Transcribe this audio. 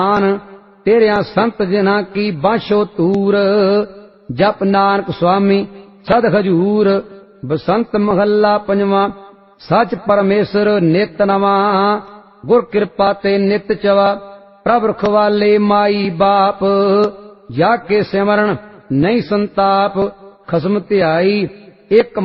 तेरिया संत जिन्हां की बाशो तूर। जप नानक स्वामी सद हजूर। बसंत महला पंजवा। सच परमेश्वर नित नवा। गुर कृपा ते नित चवा। प्रभ रखवाले माई बाप। जाके सिमरन नहीं संताप। खसम ध्याई एक